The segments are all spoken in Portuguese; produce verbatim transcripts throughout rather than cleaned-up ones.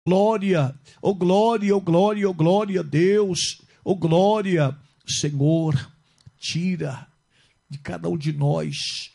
Glória, oh glória, oh glória, oh glória a Deus, oh glória, Senhor, tira de cada um de nós,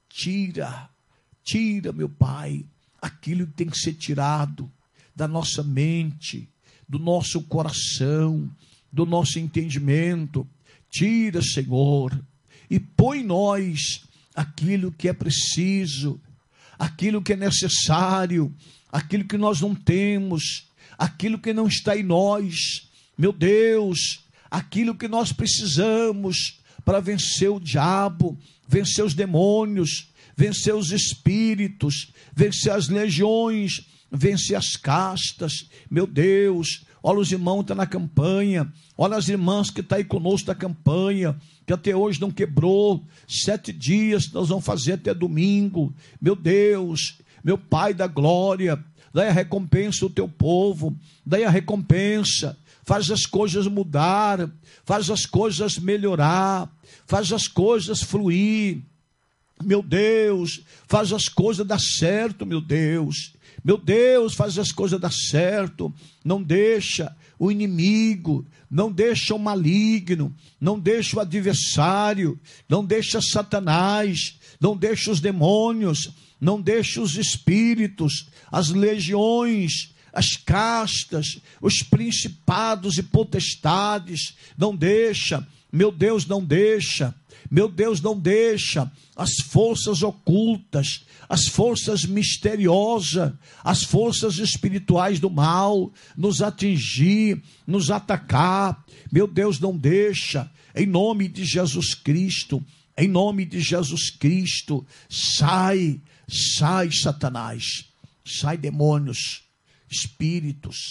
tira, tira, meu Pai, aquilo que tem que ser tirado da nossa mente, do nosso coração, do nosso entendimento. Tira, Senhor, e põe em nós aquilo que é preciso, aquilo que é necessário, aquilo que nós não temos, aquilo que não está em nós, meu Deus, aquilo que nós precisamos para vencer o diabo, vencer os demônios, vencer os espíritos, vencer as legiões, vencer as castas. Meu Deus, olha os irmãos que estão na campanha, olha as irmãs que estão aí conosco da campanha, que até hoje não quebrou, sete dias nós vamos fazer até domingo. Meu Deus, meu Pai da glória, daí a recompensa ao teu povo, daí a recompensa, faz as coisas mudar, faz as coisas melhorar, faz as coisas fluir, meu Deus, faz as coisas dar certo, meu Deus, meu Deus, faz as coisas dar certo, não deixa o inimigo, não deixa o maligno, não deixa o adversário, não deixa Satanás, não deixa os demônios, não deixa os espíritos, as legiões, as castas, os principados e potestades, não deixa, meu Deus, não deixa, meu Deus, não deixa as forças ocultas, as forças misteriosas, as forças espirituais do mal nos atingir, nos atacar. Meu Deus, não deixa, em nome de Jesus Cristo, em nome de Jesus Cristo, sai, sai Satanás, sai demônios, espíritos,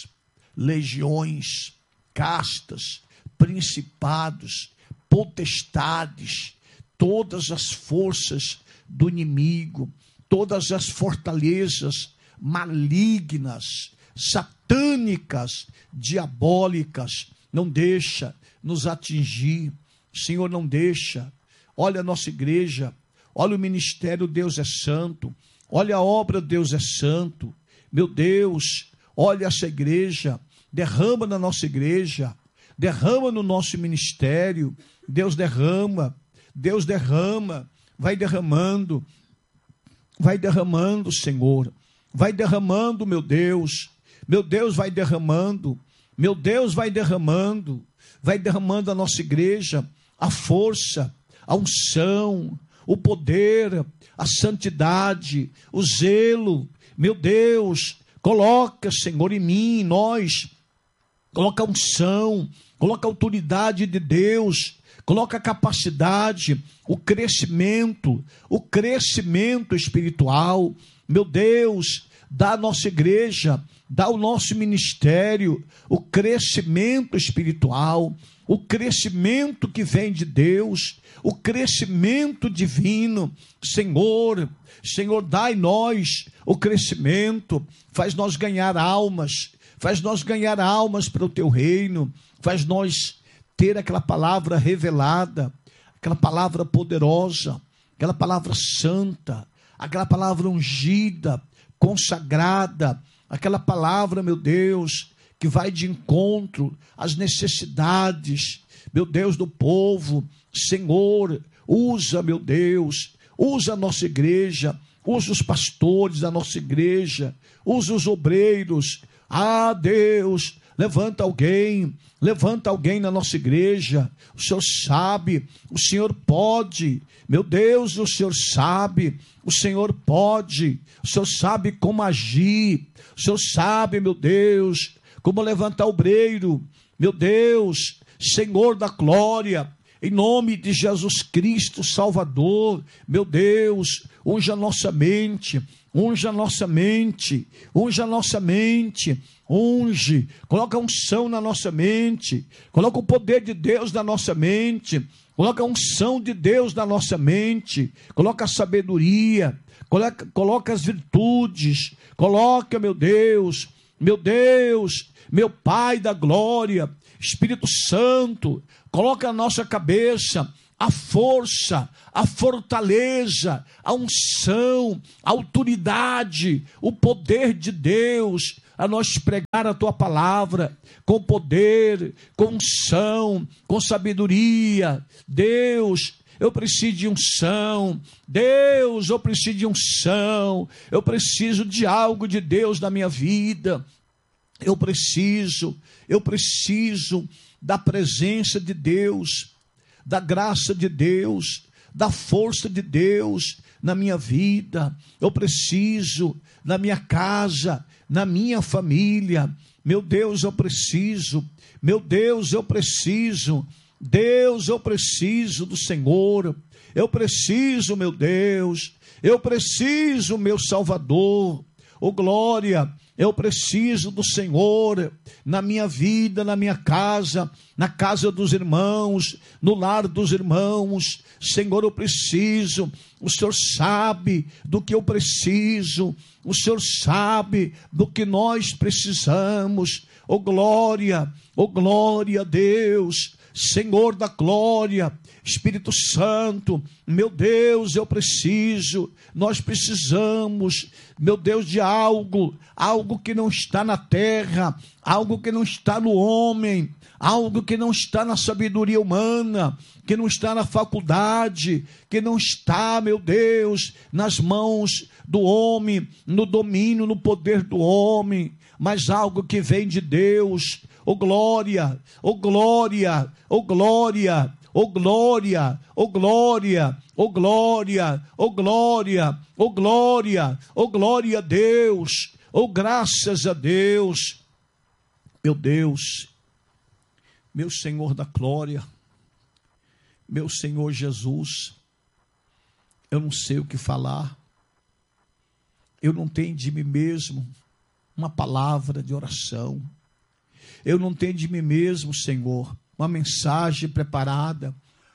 legiões, castas, principados, potestades, todas as forças do inimigo, todas as fortalezas malignas, satânicas, diabólicas, não deixa nos atingir, Senhor, não deixa. Olha a nossa igreja, olha o ministério, Deus é santo, olha a obra, Deus é santo, meu Deus, olha essa igreja, derrama na nossa igreja, derrama no nosso ministério, Deus derrama, Deus derrama, vai derramando, vai derramando, Senhor, vai derramando, meu Deus, meu Deus vai derramando, meu Deus vai derramando, vai derramando a nossa igreja, a força, a unção, o poder, a santidade, o zelo, meu Deus, coloca, Senhor, em mim, em nós, coloca a unção, coloca a autoridade de Deus, coloca a capacidade, o crescimento, o crescimento espiritual, meu Deus, dá à nossa igreja, dá ao nosso ministério, o crescimento espiritual, o crescimento que vem de Deus, o crescimento divino, Senhor, Senhor, dá em nós o crescimento, faz nós ganhar almas, faz nós ganhar almas para o teu reino, faz nós ter aquela palavra revelada, aquela palavra poderosa, aquela palavra santa, aquela palavra ungida, consagrada, aquela palavra, meu Deus, que vai de encontro às necessidades, meu Deus, do povo. Senhor, usa, meu Deus, usa a nossa igreja, usa os pastores da nossa igreja, usa os obreiros. Ah, Deus, levanta alguém, levanta alguém na nossa igreja, o Senhor sabe, o Senhor pode, meu Deus, o Senhor sabe, o Senhor pode, o Senhor sabe como agir, o Senhor sabe, meu Deus, como levantar o obreiro, meu Deus, Senhor da glória, em nome de Jesus Cristo, Salvador, meu Deus, unja a nossa mente, unja a nossa mente, unja a nossa mente, unge, coloca unção na nossa mente, coloca o poder de Deus na nossa mente, coloca a unção de Deus na nossa mente, coloca a sabedoria, coloca, coloca as virtudes, coloca, meu Deus, meu Deus, meu Pai da glória, Espírito Santo, coloca na nossa cabeça a força, a fortaleza, a unção, a autoridade, o poder de Deus, a nós pregar a tua palavra com poder, com unção, com sabedoria. Deus, eu preciso de unção. Deus, eu preciso de unção. Eu preciso de algo de Deus na minha vida. Eu preciso, eu preciso da presença de Deus, da graça de Deus, da força de Deus na minha vida. Eu preciso na minha casa, na minha família. Meu Deus, eu preciso. Meu Deus, eu preciso. Deus, eu preciso do Senhor. Eu preciso, meu Deus. Eu preciso, meu Salvador. Oh, glória. Eu preciso do Senhor na minha vida, na minha casa, na casa dos irmãos, no lar dos irmãos. Senhor, eu preciso. O Senhor sabe do que eu preciso. O Senhor sabe do que nós precisamos. Oh, glória, oh, glória a Deus. Senhor da glória, Espírito Santo, meu Deus, eu preciso, nós precisamos, meu Deus, de algo, algo que não está na terra, algo que não está no homem, algo que não está na sabedoria humana, que não está na faculdade, que não está, meu Deus, nas mãos do homem, no domínio, no poder do homem, mas algo que vem de Deus. Oh glória, oh glória, oh glória, oh glória, oh glória, oh glória, oh glória, oh glória, oh glória a Deus, oh graças a Deus. Meu Deus, meu Senhor da glória, meu Senhor Jesus, eu não sei o que falar, eu não tenho de mim mesmo uma palavra de oração. Eu não tenho de mim mesmo, Senhor, uma mensagem preparada.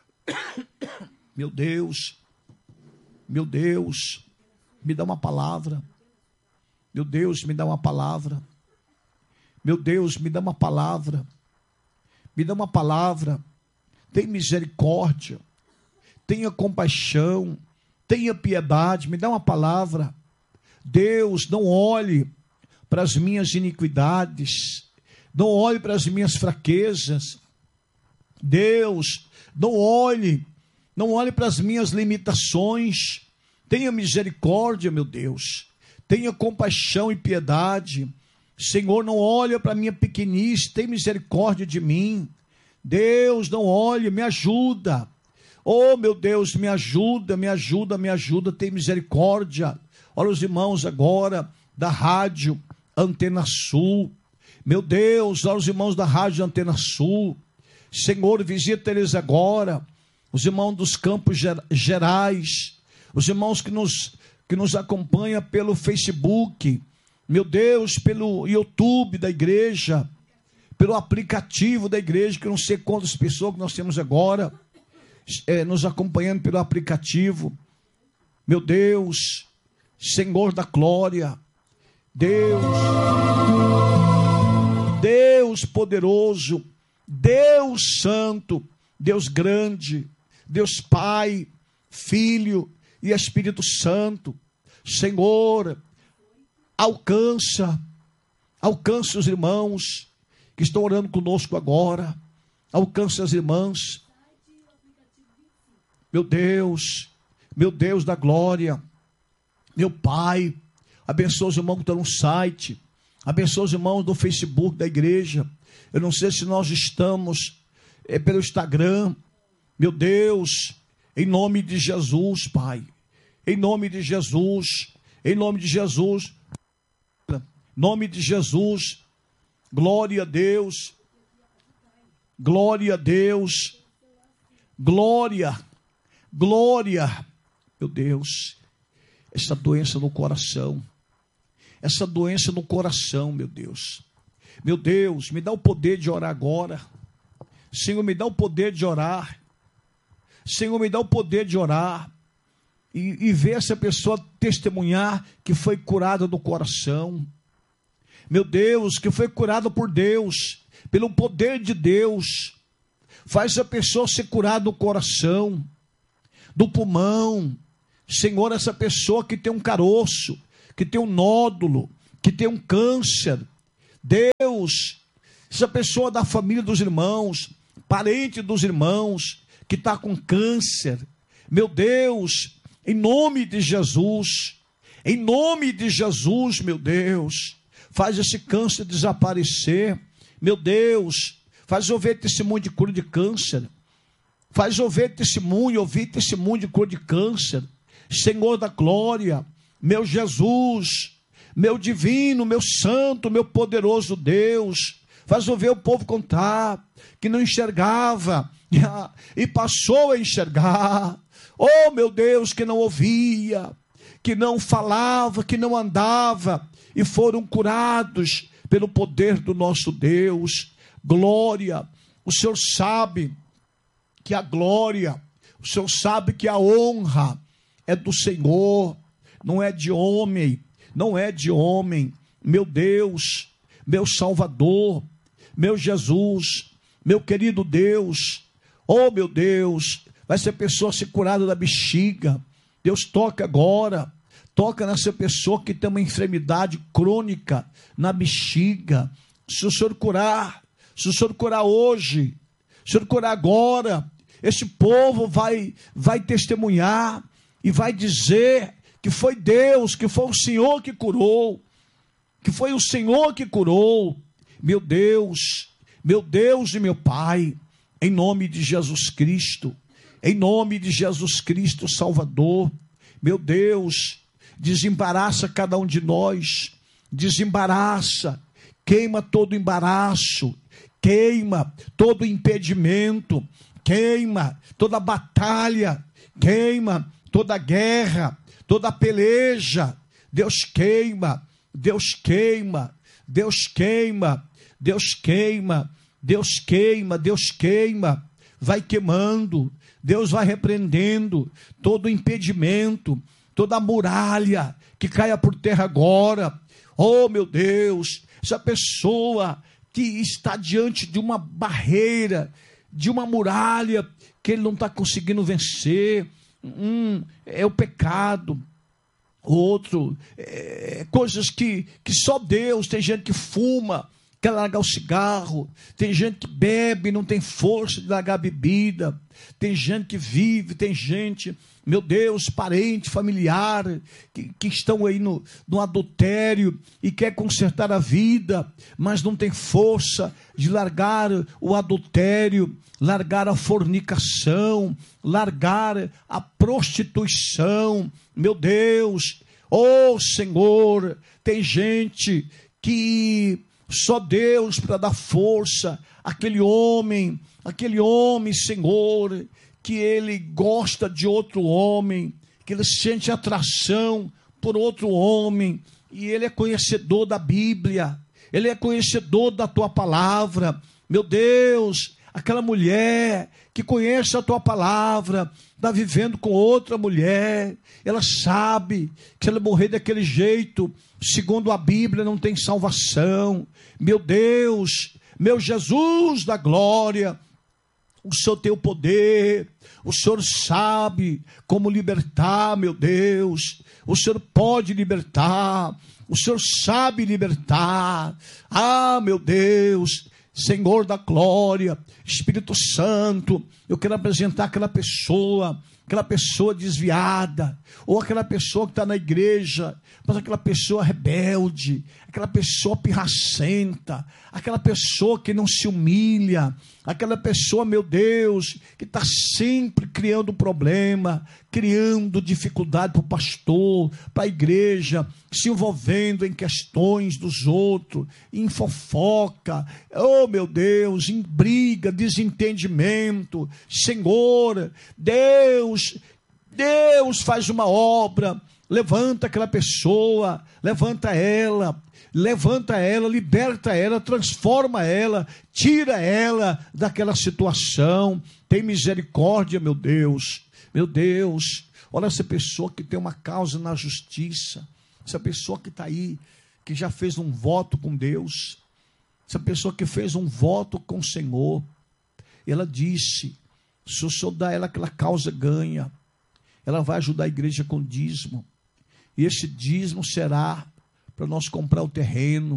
Meu Deus, meu Deus, me dá uma palavra. Meu Deus, me dá uma palavra. Meu Deus, me dá uma palavra. Me dá uma palavra. Tenha misericórdia. Tenha compaixão. Tenha piedade. Me dá uma palavra. Deus, não olhe para as minhas iniquidades. Não olhe para as minhas fraquezas. Deus, não olhe, não olhe para as minhas limitações. Tenha misericórdia, meu Deus. Tenha compaixão e piedade. Senhor, não olhe para a minha pequenice. Tenha misericórdia de mim. Deus, não olhe, me ajuda. Oh, meu Deus, me ajuda, me ajuda, me ajuda. Tenha misericórdia. Olha os irmãos agora da rádio Antena Sul. Meu Deus, olha os irmãos da Rádio Antena Sul. Senhor, visita eles agora. Os irmãos dos Campos Gerais. Os irmãos que nos, que nos acompanham pelo Facebook. Meu Deus, pelo YouTube da igreja. Pelo aplicativo da igreja, que eu não sei quantas pessoas que nós temos agora. É, nos acompanhando pelo aplicativo. Meu Deus, Senhor da glória. Deus... Deus poderoso, Deus santo, Deus grande, Deus Pai, Filho e Espírito Santo. Senhor, alcança, alcança os irmãos que estão orando conosco agora, alcança as irmãs. Meu Deus, meu Deus da glória, meu Pai, abençoa os irmãos que estão no site. Abençoa os irmãos do Facebook da igreja. Eu não sei se nós estamos é, pelo Instagram. Meu Deus, em nome de Jesus, Pai. Em nome de Jesus. Em nome de Jesus. Em nome de Jesus. Glória a Deus. Glória a Deus. Glória. Glória. Meu Deus. Essa doença no coração. Essa doença no coração, meu Deus. Meu Deus, me dá o poder de orar agora. Senhor, me dá o poder de orar. Senhor, me dá o poder de orar. E, e ver essa pessoa testemunhar que foi curada do coração. Meu Deus, que foi curada por Deus. Pelo poder de Deus. Faz a pessoa ser curada do coração. Do pulmão. Senhor, essa pessoa que tem um caroço, que tem um nódulo, que tem um câncer, Deus, essa pessoa da família dos irmãos, parente dos irmãos, que está com câncer, meu Deus, em nome de Jesus, em nome de Jesus, meu Deus, faz esse câncer desaparecer, meu Deus, faz ouvir testemunho de cura de câncer, faz ouvir testemunho, ouvir testemunho de cura de câncer, Senhor da glória, meu Jesus, meu divino, meu santo, meu poderoso Deus, faz ouvir o povo contar, que não enxergava, e passou a enxergar, oh meu Deus, que não ouvia, que não falava, que não andava, e foram curados pelo poder do nosso Deus. Glória, o Senhor sabe que a glória, o Senhor sabe que a honra é do Senhor, não é de homem, não é de homem. Meu Deus, meu Salvador, meu Jesus, meu querido Deus, oh meu Deus, vai ser pessoa ser curada da bexiga. Deus toca agora, toca nessa pessoa que tem uma enfermidade crônica na bexiga. Se o Senhor curar, se o Senhor curar hoje, se o Senhor curar agora, esse povo vai, vai testemunhar e vai dizer que foi Deus, que foi o Senhor que curou, que foi o Senhor que curou. Meu Deus, meu Deus e meu Pai, em nome de Jesus Cristo, em nome de Jesus Cristo Salvador, meu Deus, desembaraça cada um de nós, desembaraça, queima todo embaraço, queima todo impedimento, queima toda batalha, queima toda guerra, toda peleja. Deus queima, Deus queima, Deus queima, Deus queima, Deus queima, Deus queima, vai queimando, Deus vai repreendendo todo impedimento, toda muralha que caia por terra agora. Oh meu Deus, essa pessoa que está diante de uma barreira, de uma muralha que ele não está conseguindo vencer, um é o pecado, outro é coisas que, que só Deus. Tem gente que fuma, quer largar o cigarro, tem gente que bebe, não tem força de largar a bebida, tem gente que vive, tem gente, meu Deus, parente, familiar, que, que estão aí no, no adultério e quer consertar a vida, mas não tem força de largar o adultério, largar a fornicação, largar a prostituição. Meu Deus, oh Senhor, tem gente que só Deus para dar força àquele homem, aquele homem, Senhor, que ele gosta de outro homem, que ele sente atração por outro homem, e ele é conhecedor da Bíblia, ele é conhecedor da tua palavra. Meu Deus, aquela mulher que conhece a tua palavra, está vivendo com outra mulher, ela sabe que se ela morrer daquele jeito, segundo a Bíblia, não tem salvação. Meu Deus, meu Jesus da glória, o Senhor tem o poder, o Senhor sabe como libertar, meu Deus, o Senhor pode libertar, o Senhor sabe libertar. Ah, meu Deus, Senhor da glória, Espírito Santo, eu quero apresentar aquela pessoa, aquela pessoa desviada, ou aquela pessoa que está na igreja, mas aquela pessoa rebelde, aquela pessoa pirracenta, aquela pessoa que não se humilha, aquela pessoa, meu Deus, que está sempre criando problema, criando dificuldade para o pastor, para a igreja, se envolvendo em questões dos outros, em fofoca, oh meu Deus, em briga, desentendimento. Senhor, Deus, Deus faz uma obra, levanta aquela pessoa, levanta ela, levanta ela, liberta ela, transforma ela, tira ela daquela situação. Tem misericórdia, meu Deus, meu Deus. Olha essa pessoa que tem uma causa na justiça, essa pessoa que está aí, que já fez um voto com Deus, essa pessoa que fez um voto com o Senhor. Ela disse, se o Senhor dá ela aquela causa ganha, ela vai ajudar a igreja com dízimo, e esse dízimo será para nós comprar o terreno,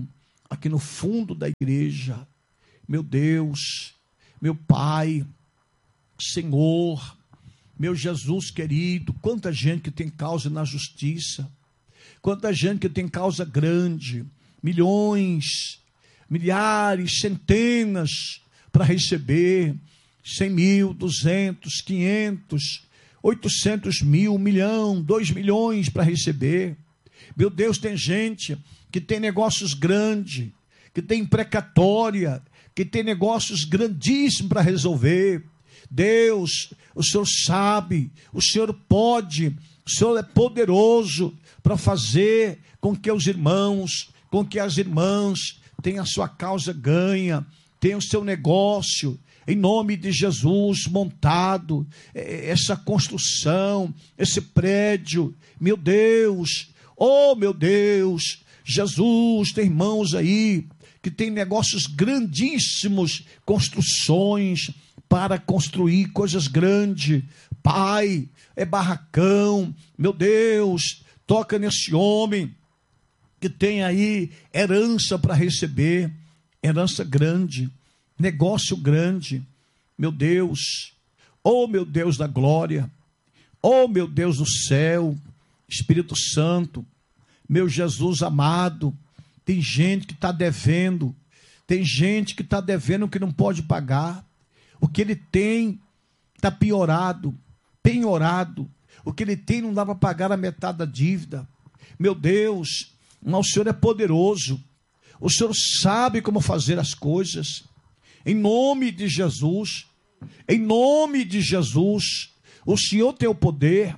aqui no fundo da igreja. Meu Deus, meu Pai, Senhor, meu Jesus querido, quanta gente que tem causa na justiça, quanta gente que tem causa grande, milhões, milhares, centenas para receber, cem mil, duzentos, quinhentos, oitocentos mil, um milhão, dois milhões para receber. Meu Deus, tem gente que tem negócios grandes, que tem precatória, que tem negócios grandíssimos para resolver. Deus, o Senhor sabe, o Senhor pode, o Senhor é poderoso para fazer com que os irmãos, com que as irmãs tenham a sua causa ganha, tenham o seu negócio, em nome de Jesus, montado, essa construção, esse prédio. Meu Deus, oh meu Deus, Jesus, tem irmãos aí que tem negócios grandíssimos, construções para construir coisas grandes. Pai, é barracão. Meu Deus, toca nesse homem que tem aí herança para receber, herança grande, negócio grande. Meu Deus, oh meu Deus da glória, oh meu Deus do céu, Espírito Santo, meu Jesus amado. Tem gente que está devendo, tem gente que está devendo que não pode pagar. O que ele tem está piorado, penhorado. O que ele tem não dá para pagar a metade da dívida. Meu Deus, mas o Senhor é poderoso. O Senhor sabe como fazer as coisas. Em nome de Jesus, em nome de Jesus, o Senhor tem o poder.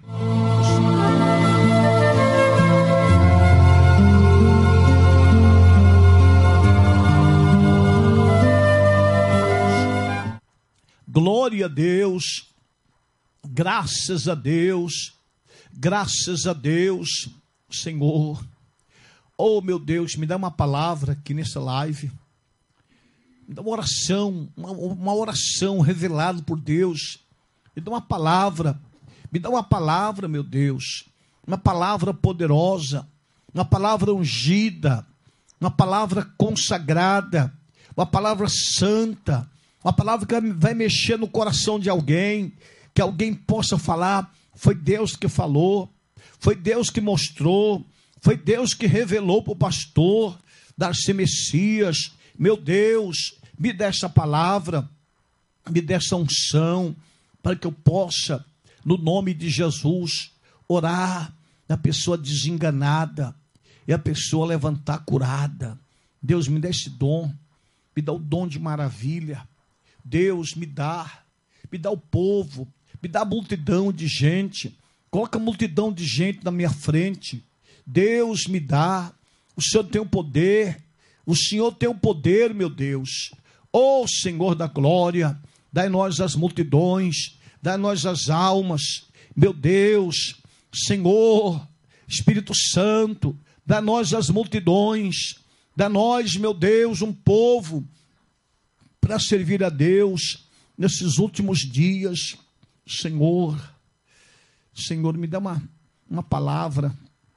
Glória a Deus, graças a Deus, graças a Deus, Senhor. Oh meu Deus, me dá uma palavra aqui nessa live, me dá uma oração, uma, uma oração revelada por Deus, me dá uma palavra, me dá uma palavra, meu Deus, uma palavra poderosa, uma palavra ungida, uma palavra consagrada, uma palavra santa, uma palavra que vai mexer no coração de alguém, que alguém possa falar, foi Deus que falou, foi Deus que mostrou, foi Deus que revelou para o pastor Darcy Messias. Meu Deus, me dê essa palavra, me dê essa unção, para que eu possa, no nome de Jesus, orar na pessoa desenganada e a pessoa levantar curada. Deus, me dá esse dom, me dá o dom de maravilha. Deus, me dá, me dá o povo, me dá a multidão de gente, coloca a multidão de gente na minha frente. Deus, me dá, o Senhor tem o poder, o Senhor tem o poder, meu Deus. Ó Senhor da glória, dai-nós as multidões, dai-nós as almas, meu Deus, Senhor, Espírito Santo, dá-nós as multidões, dá-nós, meu Deus, um povo para servir a Deus nesses últimos dias. Senhor, Senhor, me dá uma, uma palavra,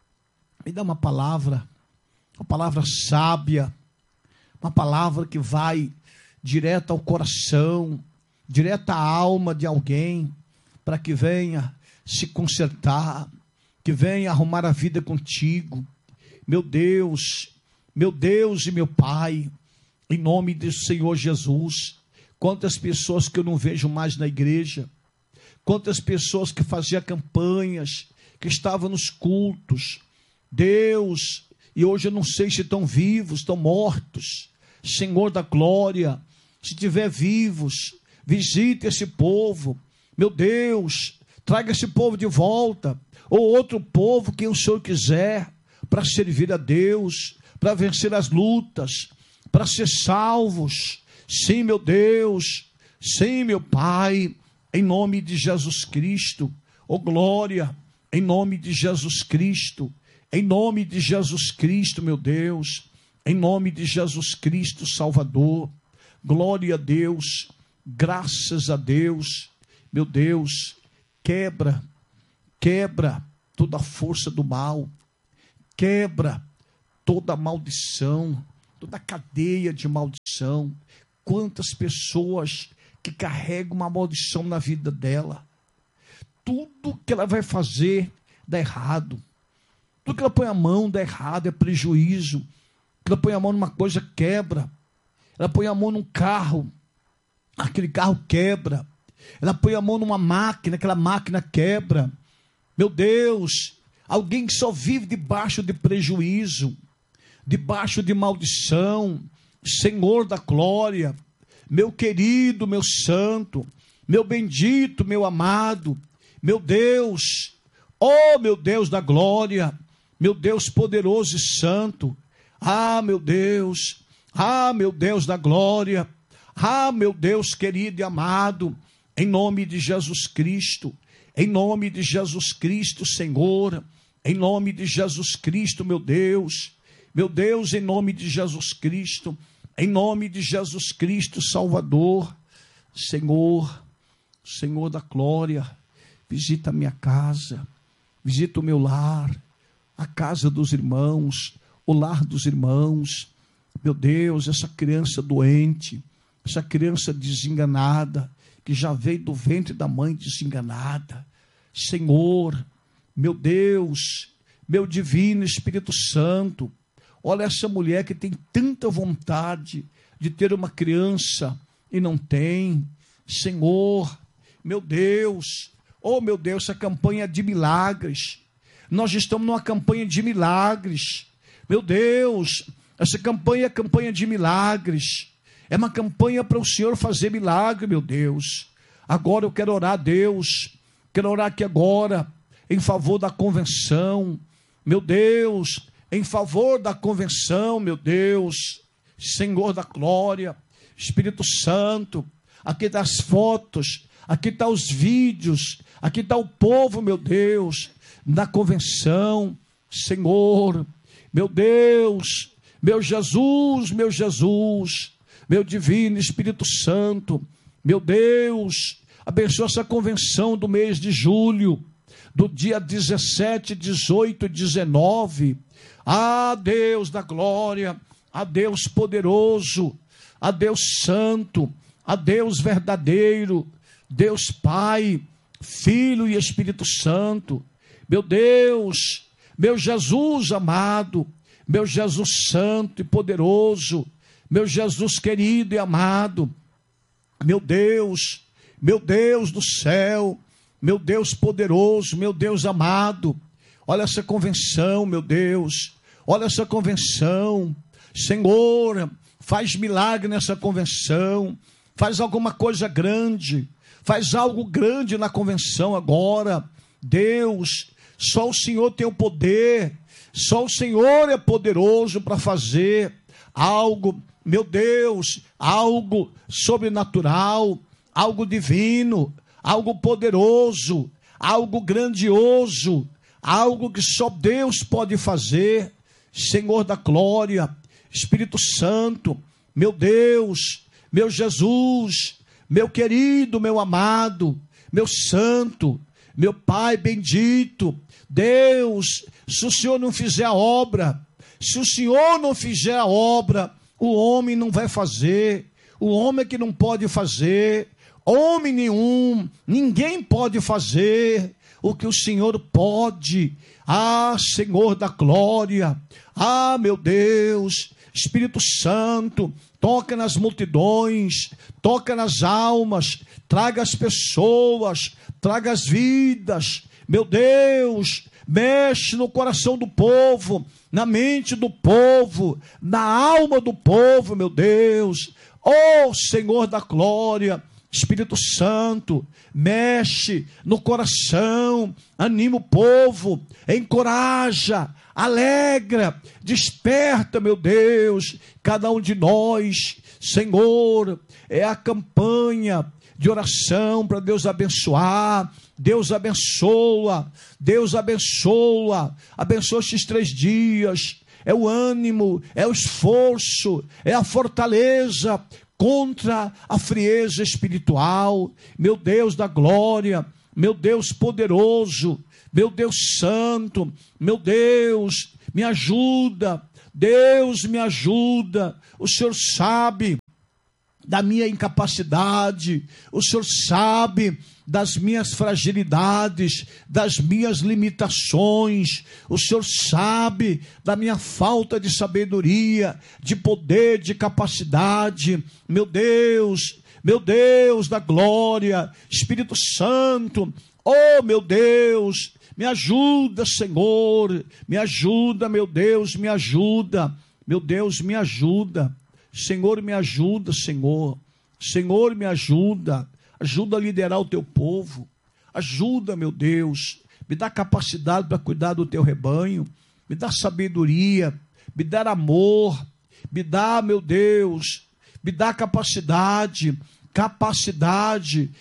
me dá uma palavra, uma palavra sábia, uma palavra que vai direto ao coração, direto à alma de alguém, para que venha se consertar, que venha arrumar a vida contigo. Meu Deus, meu Deus e meu Pai, em nome do Senhor Jesus, quantas pessoas que eu não vejo mais na igreja, quantas pessoas que faziam campanhas, que estavam nos cultos, Deus, e hoje eu não sei se estão vivos, estão mortos. Senhor da glória, se estiver vivos, visite esse povo, meu Deus, traga esse povo de volta, ou outro povo que o Senhor quiser, para servir a Deus, para vencer as lutas, para ser salvos. Sim, meu Deus, sim, meu Pai, em nome de Jesus Cristo, oh glória, em nome de Jesus Cristo, em nome de Jesus Cristo, meu Deus, em nome de Jesus Cristo, Salvador, glória a Deus, graças a Deus, meu Deus, quebra, quebra toda a força do mal, quebra toda a maldição, toda cadeia de maldição. Quantas pessoas que carregam uma maldição na vida dela. Tudo que ela vai fazer dá errado. Tudo que ela põe a mão dá errado, é prejuízo. Ela põe a mão numa coisa, quebra. Ela põe a mão num carro, aquele carro quebra. Ela põe a mão numa máquina, aquela máquina quebra. Meu Deus, alguém que só vive debaixo de prejuízo, debaixo de maldição. Senhor da glória, meu querido, meu santo, meu bendito, meu amado, meu Deus, oh meu Deus da glória, meu Deus poderoso e santo, ah meu Deus, ah meu Deus da glória, ah meu Deus querido e amado, em nome de Jesus Cristo, em nome de Jesus Cristo, Senhor, em nome de Jesus Cristo, meu Deus, meu Deus, em nome de Jesus Cristo, em nome de Jesus Cristo, Salvador, Senhor, Senhor da glória, visita a minha casa, visita o meu lar, a casa dos irmãos, o lar dos irmãos. Meu Deus, essa criança doente, essa criança desenganada, que já veio do ventre da mãe desenganada. Senhor, meu Deus, meu divino Espírito Santo, olha essa mulher que tem tanta vontade de ter uma criança e não tem. Senhor, meu Deus, oh meu Deus, essa campanha de milagres. Nós estamos numa campanha de milagres. Meu Deus, essa campanha é campanha de milagres. É uma campanha para o Senhor fazer milagre, meu Deus. Agora eu quero orar a Deus. Quero orar aqui agora em favor da convenção. Meu Deus, em favor da convenção, meu Deus, Senhor da glória, Espírito Santo, aqui estão as fotos, aqui estão os vídeos, aqui está o povo, meu Deus, na convenção, Senhor, meu Deus, meu Jesus, meu Jesus, meu divino Espírito Santo, meu Deus, abençoa essa convenção do mês de julho, do dia dezessete, dezoito e dezenove, ah, Deus da glória, a Deus poderoso, a Deus santo, a Deus verdadeiro, Deus Pai, Filho e Espírito Santo, meu Deus, meu Jesus amado, meu Jesus santo e poderoso, meu Jesus querido e amado, meu Deus, meu Deus do céu, meu Deus poderoso, meu Deus amado, olha essa convenção, meu Deus, olha essa convenção, Senhor, faz milagre nessa convenção, faz alguma coisa grande, faz algo grande na convenção agora, Deus, só o Senhor tem o poder, só o Senhor é poderoso para fazer algo, meu Deus, algo sobrenatural, algo divino, algo poderoso, algo grandioso, algo que só Deus pode fazer. Senhor da glória, Espírito Santo, meu Deus, meu Jesus, meu querido, meu amado, meu santo, meu Pai bendito, Deus, se o Senhor não fizer a obra, se o Senhor não fizer a obra, o homem não vai fazer, o homem é que não pode fazer, homem nenhum, ninguém pode fazer o que o Senhor pode. Ah, Senhor da glória, ah, meu Deus, Espírito Santo, toca nas multidões, toca nas almas, traga as pessoas, traga as vidas, meu Deus, mexe no coração do povo, na mente do povo, na alma do povo, meu Deus, oh Senhor da glória, Espírito Santo, mexe no coração, anima o povo, encoraja, alegra, desperta, meu Deus, cada um de nós, Senhor, é a campanha de oração para Deus abençoar. Deus abençoa, Deus abençoa, abençoa estes três dias, é o ânimo, é o esforço, é a fortaleza contra a frieza espiritual. Meu Deus da glória, meu Deus poderoso, meu Deus santo, meu Deus, me ajuda Deus, me ajuda. O Senhor sabe da minha incapacidade, o Senhor sabe das minhas fragilidades, das minhas limitações, o Senhor sabe da minha falta de sabedoria, de poder, de capacidade. Meu Deus, meu Deus da glória, Espírito Santo, oh meu Deus, me ajuda, Senhor, me ajuda, meu Deus, me ajuda, meu Deus, me ajuda. Senhor, me ajuda, Senhor. Senhor, me ajuda. Ajuda a liderar o teu povo. Ajuda, meu Deus. Me dá capacidade para cuidar do teu rebanho. Me dá sabedoria. Me dá amor. Me dá, meu Deus. Me dá capacidade. Capacidade.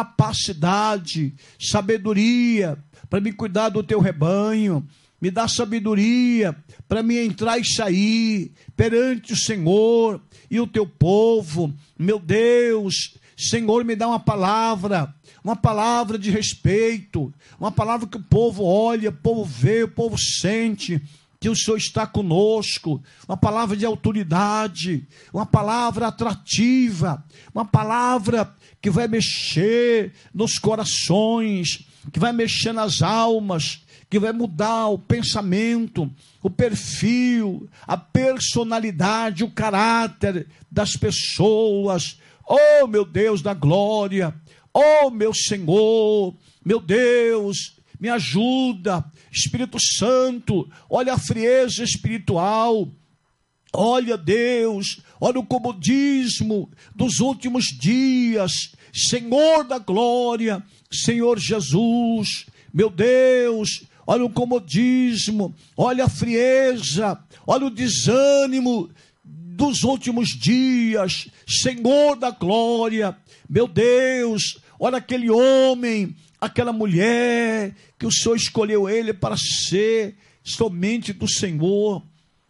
Capacidade. Sabedoria para me cuidar do teu rebanho. Me dá sabedoria para me entrar e sair perante o Senhor e o teu povo. Meu Deus, Senhor, me dá uma palavra, uma palavra de respeito, uma palavra que o povo olha, o povo vê, o povo sente que o Senhor está conosco, uma palavra de autoridade, uma palavra atrativa, uma palavra que vai mexer nos corações, que vai mexer nas almas, que vai mudar o pensamento, o perfil, a personalidade, o caráter das pessoas. Oh, meu Deus da glória, oh, meu Senhor, meu Deus, me ajuda, Espírito Santo, olha a frieza espiritual, olha Deus, olha o comodismo dos últimos dias, Senhor da glória, Senhor Jesus, meu Deus, olha o comodismo, olha a frieza, olha o desânimo dos últimos dias, Senhor da glória, meu Deus, olha aquele homem, aquela mulher, que o Senhor escolheu ele para ser somente do Senhor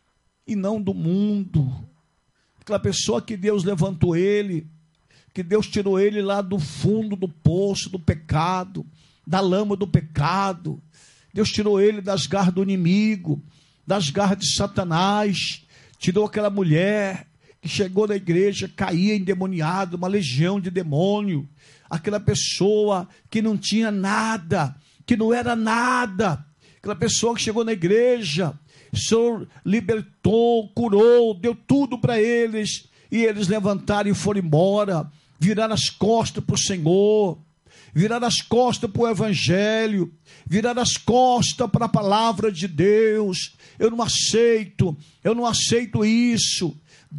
e não do mundo, aquela pessoa que Deus levantou ele, que Deus tirou ele lá do fundo do poço do pecado, da lama do pecado, Deus tirou ele das garras do inimigo, das garras de Satanás, tirou aquela mulher que chegou na igreja, caía endemoniada, uma legião de demônio, aquela pessoa que não tinha nada, que não era nada, aquela pessoa que chegou na igreja, o Senhor libertou, curou, deu tudo para eles, e eles levantaram e foram embora, viraram as costas para o Senhor, virar as costas para o Evangelho, virar as costas para a palavra de Deus. Eu não aceito, eu não aceito isso.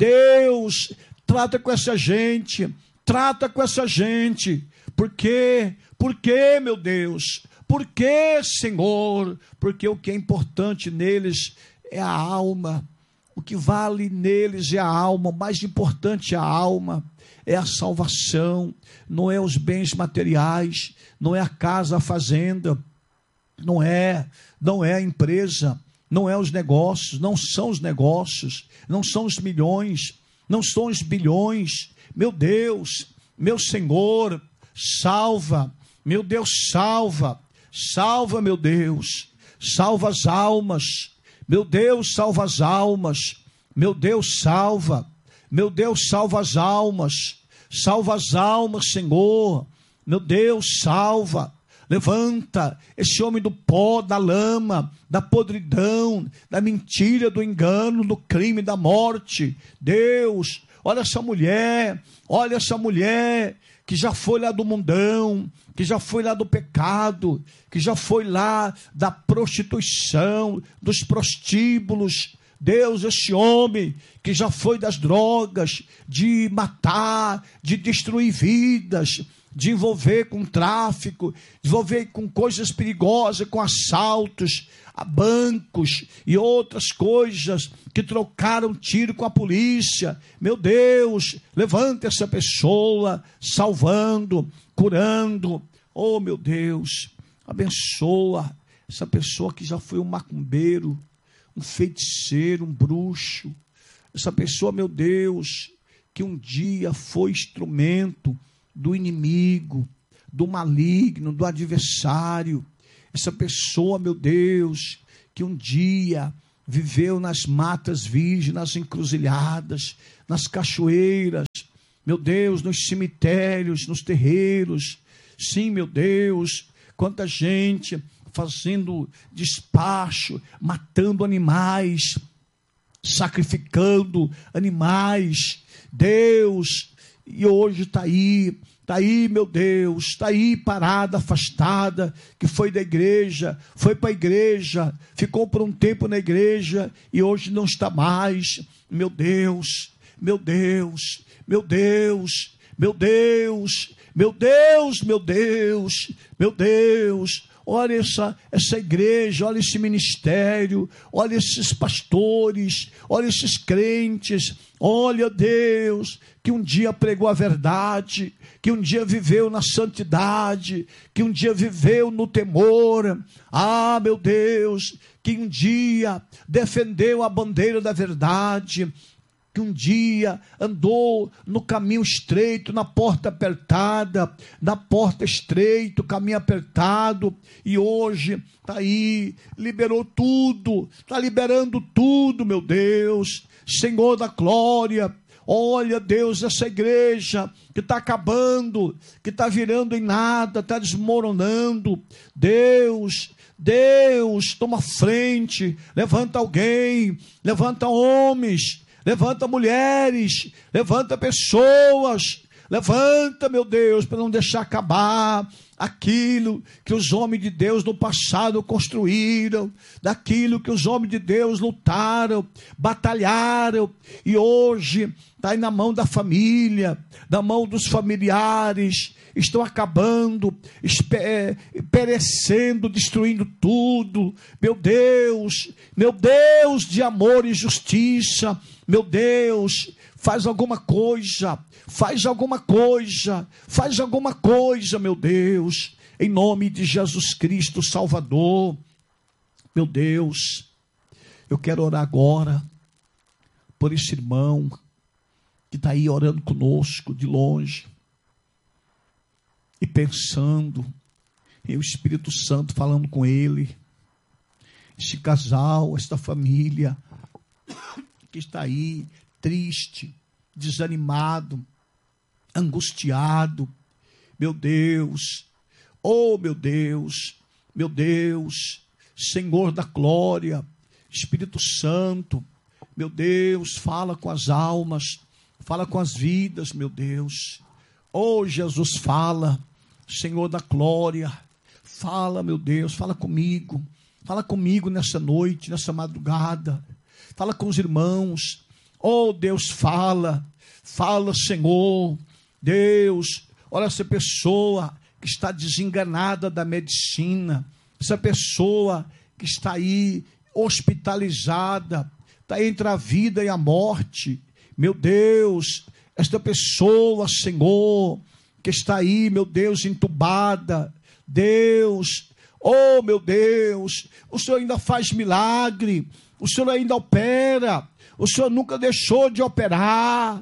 Deus, trata com essa gente, trata com essa gente. Por quê? Por quê, meu Deus? Por quê, Senhor? Porque o que é importante neles é a alma. O que vale neles é a alma, o mais importante é a alma. É a salvação, não é os bens materiais, não é a casa, a fazenda, não é, não é a empresa, não é os negócios, não são os negócios, não são os milhões, não são os bilhões. Meu Deus, meu Senhor, salva, meu Deus, salva, salva, meu Deus, salva as almas, meu Deus, salva as almas, meu Deus, salva, meu Deus, salva as almas, salva as almas, Senhor, meu Deus, salva, levanta esse homem do pó, da lama, da podridão, da mentira, do engano, do crime, da morte. Deus, olha essa mulher, olha essa mulher que já foi lá do mundão, que já foi lá do pecado, que já foi lá da prostituição, dos prostíbulos. Deus, esse homem que já foi das drogas, de matar, de destruir vidas, de envolver com tráfico, de envolver com coisas perigosas, com assaltos a bancos e outras coisas, que trocaram tiro com a polícia. Meu Deus, levanta essa pessoa, salvando, curando. Oh, meu Deus, abençoa essa pessoa que já foi um macumbeiro, um feiticeiro, um bruxo, essa pessoa, meu Deus, que um dia foi instrumento do inimigo, do maligno, do adversário, essa pessoa, meu Deus, que um dia viveu nas matas virgens, nas encruzilhadas, nas cachoeiras, meu Deus, nos cemitérios, nos terreiros. Sim, meu Deus, quanta gente fazendo despacho, matando animais, sacrificando animais, Deus, e hoje está aí, está aí, meu Deus, está aí parada, afastada, que foi da igreja, foi para a igreja, ficou por um tempo na igreja e hoje não está mais. Meu Deus, meu Deus, meu Deus, meu Deus, meu Deus, meu Deus, meu Deus. Olha essa, essa igreja, olha esse ministério, olha esses pastores, olha esses crentes, olha Deus, que um dia pregou a verdade, que um dia viveu na santidade, que um dia viveu no temor. Ah, meu Deus, que um dia defendeu a bandeira da verdade, que um dia andou no caminho estreito, na porta apertada, na porta estreita, caminho apertado, e hoje está aí, liberou tudo, está liberando tudo, meu Deus, Senhor da glória. Olha, Deus, essa igreja que está acabando, que está virando em nada, está desmoronando, Deus, Deus, toma frente, levanta alguém, levanta homens, levanta mulheres, levanta pessoas, levanta, meu Deus, para não deixar acabar aquilo que os homens de Deus no passado construíram, daquilo que os homens de Deus lutaram, batalharam, e hoje está aí na mão da família, na mão dos familiares, estão acabando, perecendo, destruindo tudo. Meu Deus, meu Deus de amor e justiça, meu Deus, faz alguma coisa, faz alguma coisa, faz alguma coisa, meu Deus, em nome de Jesus Cristo Salvador. Meu Deus, eu quero orar agora por esse irmão que está aí orando conosco de longe e pensando, e o Espírito Santo falando com ele, esse casal, esta família que está aí triste, desanimado, angustiado. Meu Deus, oh meu Deus, meu Deus, Senhor da glória, Espírito Santo, meu Deus, fala com as almas, fala com as vidas, meu Deus. Oh Jesus, fala, Senhor da glória, fala, meu Deus, fala comigo, fala comigo nessa noite, nessa madrugada, fala com os irmãos. Oh Deus, fala, fala, Senhor. Deus, olha essa pessoa que está desenganada da medicina, essa pessoa que está aí hospitalizada, está entre a vida e a morte. Meu Deus, esta pessoa, Senhor, que está aí, meu Deus, entubada, Deus, oh meu Deus, o Senhor ainda faz milagre, o Senhor ainda opera, o Senhor nunca deixou de operar.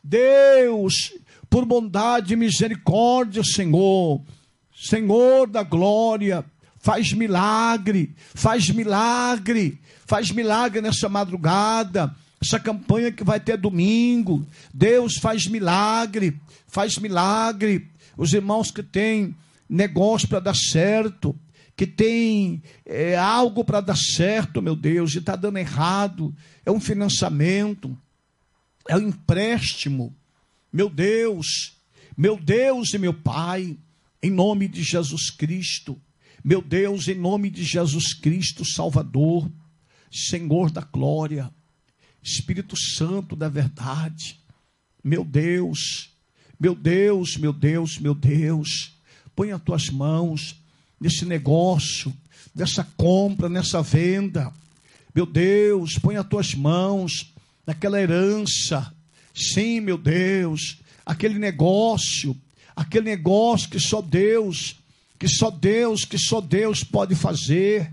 Deus, por bondade e misericórdia, Senhor, Senhor da glória, faz milagre, faz milagre, faz milagre nessa madrugada, essa campanha que vai ter domingo. Deus, faz milagre, faz milagre. Os irmãos que têm negócio para dar certo, que tem é, algo para dar certo, meu Deus, e está dando errado, é um financiamento, é um empréstimo, meu Deus, meu Deus e meu Pai, em nome de Jesus Cristo, meu Deus, em nome de Jesus Cristo, Salvador, Senhor da glória, Espírito Santo da verdade, meu Deus, meu Deus, meu Deus, meu Deus, põe as tuas mãos nesse negócio, nessa compra, nessa venda, meu Deus, põe as tuas mãos naquela herança, sim, meu Deus, aquele negócio, aquele negócio que só Deus, que só Deus, que só Deus pode fazer.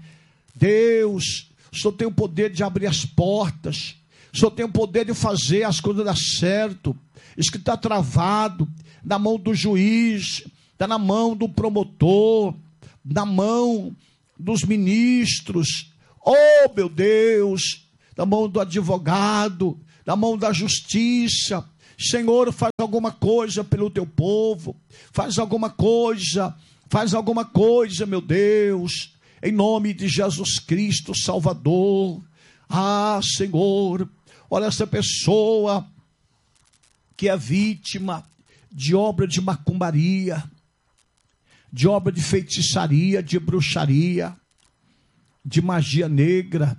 Deus, o Senhor tem o poder de abrir as portas, o Senhor tem o poder de fazer as coisas dar certo. Isso que está travado na mão do juiz, está na mão do promotor, na mão dos ministros. Oh, meu Deus, na mão do advogado, na mão da justiça. Senhor, faz alguma coisa pelo teu povo, faz alguma coisa, faz alguma coisa, meu Deus, em nome de Jesus Cristo, Salvador. Ah, Senhor, olha essa pessoa que é vítima de obra de macumbaria, de obra de feitiçaria, de bruxaria, de magia negra.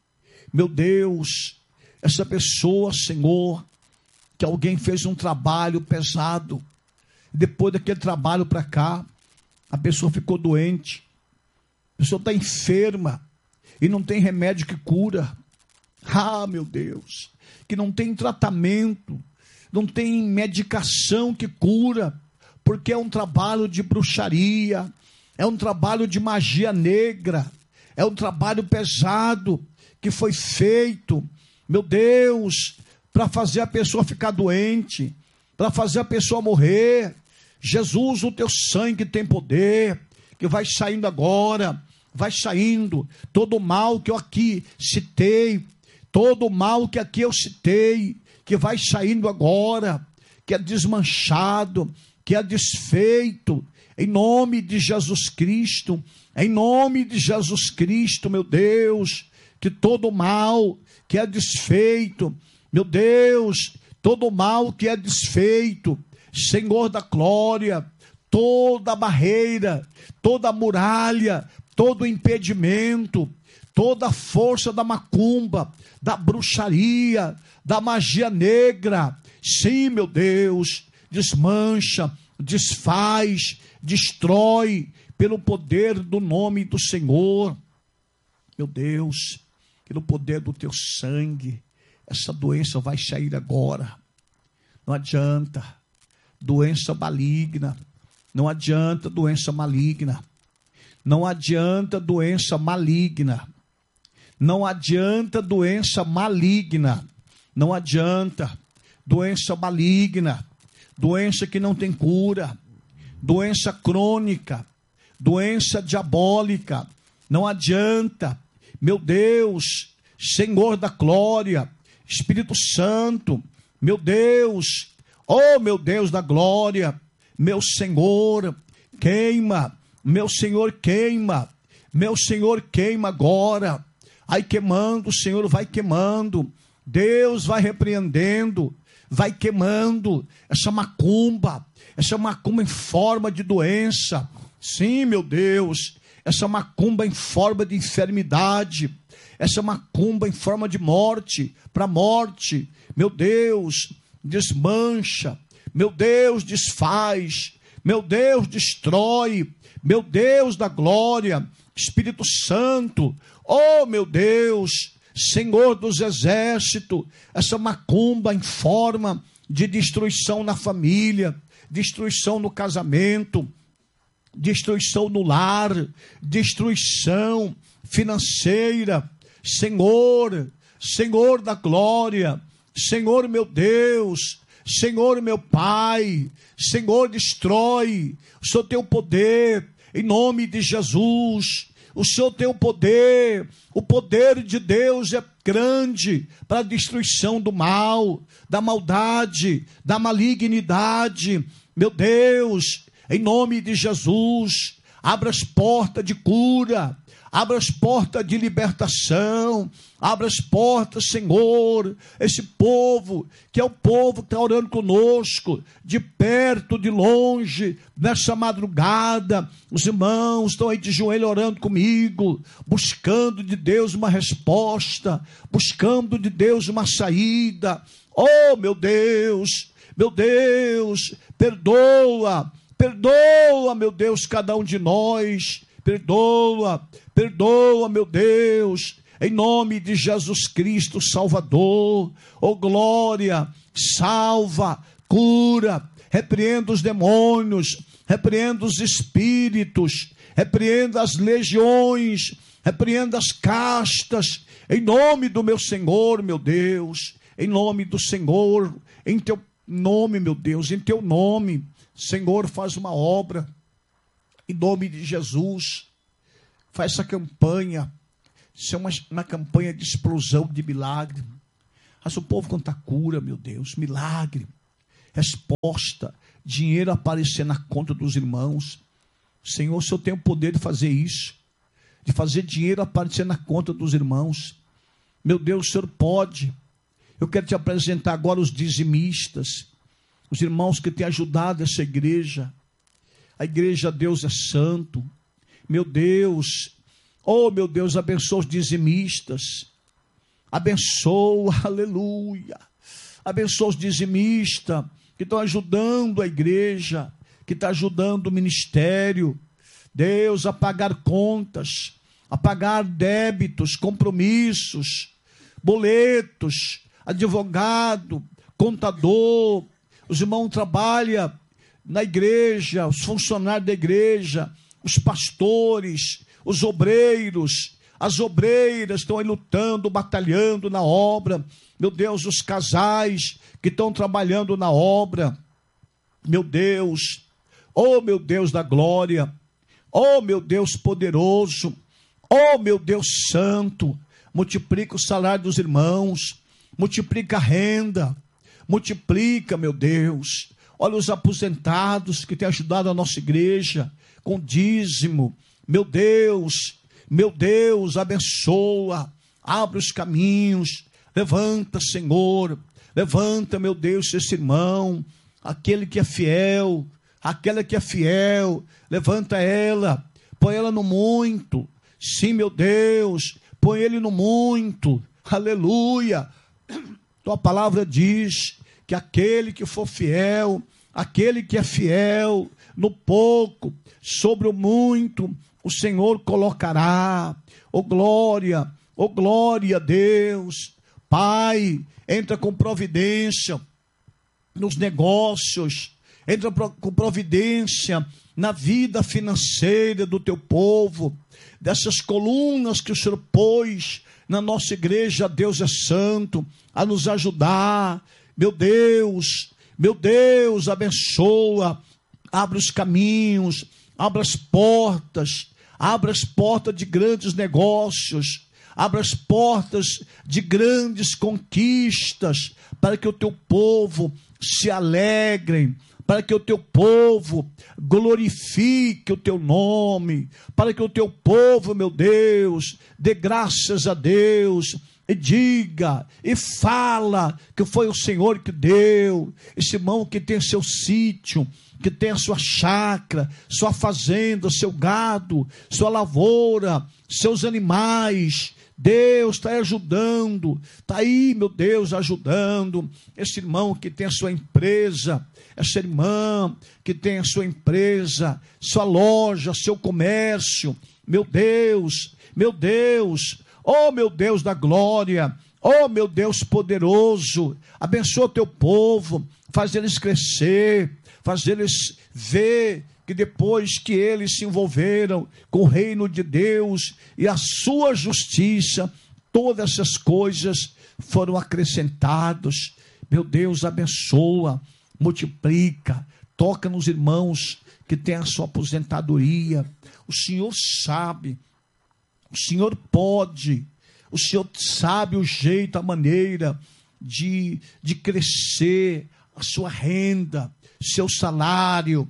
Meu Deus, essa pessoa, Senhor, que alguém fez um trabalho pesado, depois daquele trabalho para cá, a pessoa ficou doente, a pessoa está enferma, e não tem remédio que cura. Ah, meu Deus, que não tem tratamento, não tem medicação que cura, porque é um trabalho de bruxaria, é um trabalho de magia negra, é um trabalho pesado que foi feito, meu Deus, para fazer a pessoa ficar doente, para fazer a pessoa morrer. Jesus, o teu sangue tem poder, que vai saindo agora, vai saindo, todo o mal que eu aqui citei, todo o mal que aqui eu citei, que vai saindo agora, que é desmanchado, que é desfeito, em nome de Jesus Cristo, em nome de Jesus Cristo, meu Deus, que todo o mal que é desfeito, meu Deus, todo o mal que é desfeito, Senhor da glória, toda a barreira, toda a muralha, todo o impedimento, toda a força da macumba, da bruxaria, da magia negra, sim, meu Deus, desmancha, desfaz, destrói, pelo poder do nome do Senhor, meu Deus, pelo poder do teu sangue, essa doença vai sair agora. Não adianta, doença maligna, não adianta doença maligna, não adianta doença maligna, não adianta doença maligna, não adianta doença maligna, doença que não tem cura, doença crônica, doença diabólica, não adianta, meu Deus, Senhor da glória, Espírito Santo, meu Deus, oh meu Deus da glória, meu Senhor, queima, meu Senhor queima, meu Senhor queima agora, aí queimando, o Senhor vai queimando, Deus vai repreendendo, vai queimando essa macumba, essa macumba em forma de doença, sim, meu Deus, essa macumba em forma de enfermidade, essa macumba em forma de morte, para morte, meu Deus, desmancha, meu Deus, desfaz, meu Deus, destrói, meu Deus da glória, Espírito Santo, oh meu Deus, Senhor dos exércitos, essa macumba em forma de destruição na família, destruição no casamento, destruição no lar, destruição financeira, Senhor, Senhor da glória, Senhor meu Deus, Senhor meu Pai, Senhor destrói, o Senhor tem o poder, em nome de Jesus, o Senhor tem o poder, o poder de Deus é grande para a destruição do mal, da maldade, da malignidade, meu Deus, em nome de Jesus, abra as portas de cura, abra as portas de libertação, abra as portas, Senhor, esse povo, que é o povo que está orando conosco, de perto, de longe, nessa madrugada, os irmãos estão aí de joelho orando comigo, buscando de Deus uma resposta, buscando de Deus uma saída, oh meu Deus, meu Deus, perdoa, perdoa, meu Deus, cada um de nós, perdoa, perdoa, meu Deus, em nome de Jesus Cristo, Salvador, oh glória, salva, cura, repreenda os demônios, repreenda os espíritos, repreenda as legiões, repreenda as castas, em nome do meu Senhor, meu Deus, em nome do Senhor, em teu nome, meu Deus, em teu nome, Senhor, faz uma obra, em nome de Jesus, faz essa campanha, Isso é uma, uma campanha de explosão de milagre. Mas o povo canta cura, meu Deus, milagre, resposta, dinheiro aparecer na conta dos irmãos. Senhor, o Senhor tem o poder de fazer isso, de fazer dinheiro aparecer na conta dos irmãos. Meu Deus, o Senhor pode. Eu quero te apresentar agora os dizimistas, os irmãos que têm ajudado essa igreja. A igreja, Deus é santo. Meu Deus, oh meu Deus, abençoa os dizimistas. Abençoa, aleluia. Abençoa os dizimistas que estão ajudando a igreja, que está ajudando o ministério. Deus, a pagar contas, a pagar débitos, compromissos, boletos, advogado, contador. Os irmãos trabalham na igreja, os funcionários da igreja, os pastores, os obreiros, as obreiras estão aí lutando, batalhando na obra. Meu Deus, os casais que estão trabalhando na obra. Meu Deus, oh meu Deus da glória, oh meu Deus poderoso, oh meu Deus santo, multiplica o salário dos irmãos, multiplica a renda, multiplica, meu Deus. Olha os aposentados que têm ajudado a nossa igreja com dízimo. Meu Deus, meu Deus, abençoa, abre os caminhos, levanta, Senhor, levanta, meu Deus, esse irmão, aquele que é fiel, aquela que é fiel, levanta ela, põe ela no muito, sim, meu Deus, põe ele no muito, aleluia. Tua palavra diz que aquele que for fiel, aquele que é fiel no pouco, sobre o muito, o Senhor colocará. Oh glória, oh glória a Deus. Pai, entra com providência nos negócios, entra com providência na vida financeira do teu povo, dessas colunas que o Senhor pôs na nossa igreja. Deus é santo, a nos ajudar. Meu Deus, meu Deus, abençoa, abre os caminhos, abre as portas, abre as portas de grandes negócios, abre as portas de grandes conquistas, para que o teu povo se alegre, para que o teu povo glorifique o teu nome, para que o teu povo, meu Deus, dê graças a Deus, e diga, e fala que foi o Senhor que deu. Esse irmão que tem seu sítio, que tem a sua chácara, sua fazenda, seu gado, sua lavoura, seus animais, Deus está ajudando, está aí, meu Deus, ajudando. Esse irmão que tem a sua empresa, essa irmã que tem a sua empresa, sua loja, seu comércio, meu Deus, meu Deus, oh meu Deus da glória, oh meu Deus poderoso, abençoa o teu povo, faz eles crescer, faz eles ver que depois que eles se envolveram com o reino de Deus e a sua justiça, todas essas coisas foram acrescentadas. Meu Deus, abençoa, multiplica, toca nos irmãos que têm a sua aposentadoria. O Senhor sabe, o Senhor pode, o Senhor sabe o jeito, a maneira de, de crescer a sua renda, seu salário.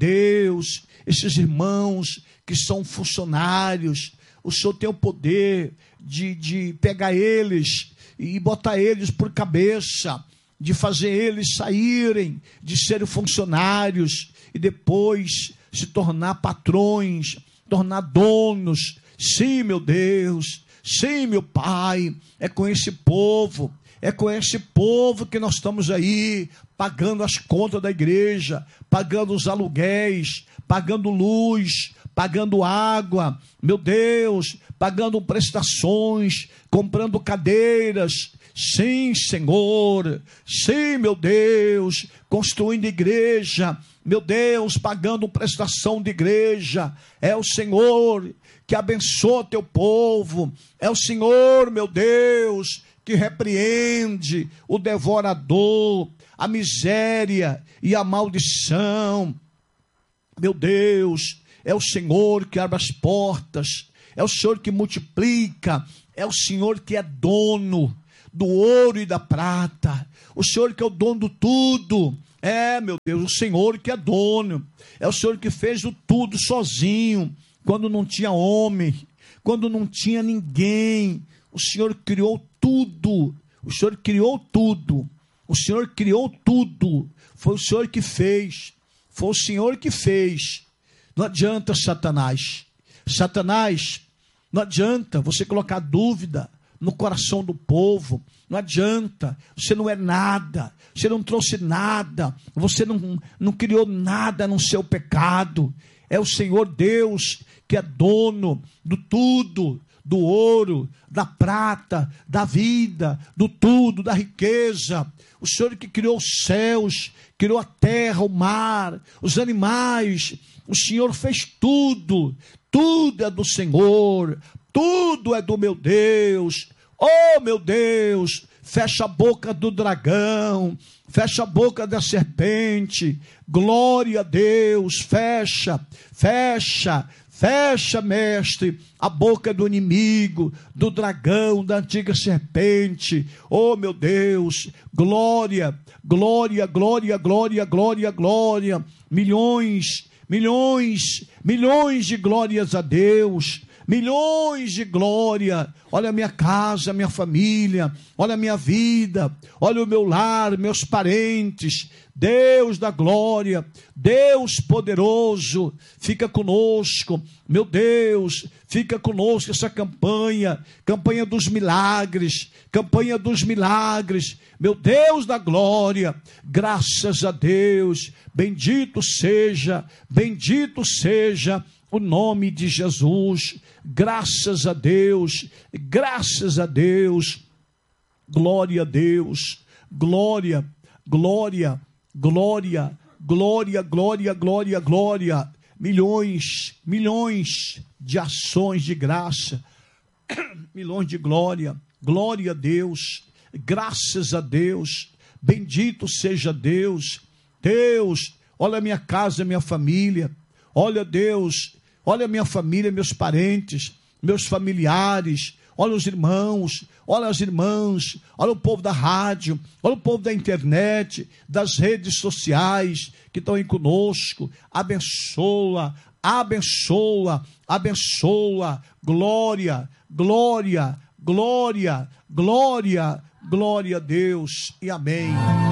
Deus, esses irmãos que são funcionários, o Senhor tem o poder de, de pegar eles e botar eles por cabeça, de fazer eles saírem, de serem funcionários e depois se tornar patrões, tornar donos. Sim, meu Deus, sim, meu Pai, é com esse povo, é com esse povo que nós estamos aí, pagando as contas da igreja, pagando os aluguéis, pagando luz, pagando água, meu Deus, pagando prestações, comprando cadeiras. Sim, Senhor, sim, meu Deus, construindo igreja, meu Deus, pagando prestação de igreja. É o Senhor que abençoa teu povo, é o Senhor, meu Deus, que repreende o devorador, a miséria e a maldição. Meu Deus, é o Senhor que abre as portas, é o Senhor que multiplica, é o Senhor que é dono do ouro e da prata, o Senhor que é o dono de tudo. É, meu Deus, o Senhor que é dono, é o Senhor que fez o tudo sozinho, quando não tinha homem, quando não tinha ninguém. O Senhor criou tudo, o Senhor criou tudo, o Senhor criou tudo, foi o Senhor que fez, foi o Senhor que fez. Não adianta, Satanás, Satanás, não adianta você colocar dúvida no coração do povo, não adianta, você não é nada, você não trouxe nada, você não, não criou nada no seu pecado. É o Senhor Deus que é dono do tudo, do ouro, da prata, da vida, do tudo, da riqueza. O Senhor que criou os céus, criou a terra, o mar, os animais. O Senhor fez tudo, tudo é do Senhor, tudo é do meu Deus. Oh, meu Deus, fecha a boca do dragão, fecha a boca da serpente, glória a Deus, fecha, fecha, fecha, mestre, a boca do inimigo, do dragão, da antiga serpente. Oh, meu Deus, glória, glória, glória, glória, glória, glória, milhões, milhões, milhões de glórias a Deus, milhões de glória. Olha a minha casa, a minha família, olha a minha vida, olha o meu lar, meus parentes. Deus da glória, Deus poderoso, fica conosco, meu Deus, fica conosco essa campanha, campanha dos milagres, campanha dos milagres, meu Deus da glória, graças a Deus, bendito seja, bendito seja o nome de Jesus, graças a Deus, graças a Deus, glória a Deus, glória, glória, glória, glória, glória, glória, glória, milhões, milhões de ações de graça, milhões de glória, glória a Deus, graças a Deus, bendito seja Deus. Deus, olha a minha casa, minha família, olha Deus, olha a minha família, meus parentes, meus familiares, olha os irmãos, olha as irmãs, olha o povo da rádio, olha o povo da internet, das redes sociais que estão aí conosco. Abençoa, abençoa, abençoa, glória, glória, glória, glória, glória a Deus e amém.